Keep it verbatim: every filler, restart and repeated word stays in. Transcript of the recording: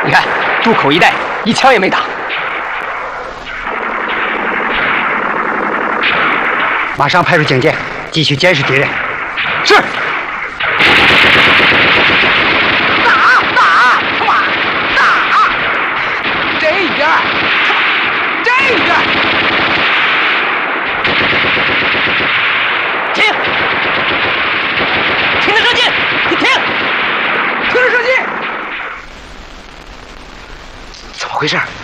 你看，渡口一带一枪也没打。 马上派出警戒，继续监视敌人。 是。 打打，他妈打！ 这边，这边。 停！停止射击！停！ 停止射击！ 怎么回事？